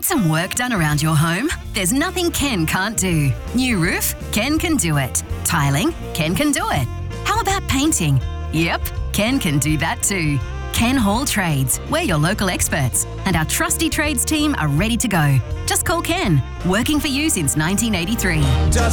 Need some work done around your home? There's nothing Ken can't do. New roof? Ken can do it. Tiling? Ken can do it. How about painting? Yep, Ken can do that too. Ken Hall Trades. We're your local experts, and our trusty trades team are ready to go. Just call Ken. Working for you since 1983.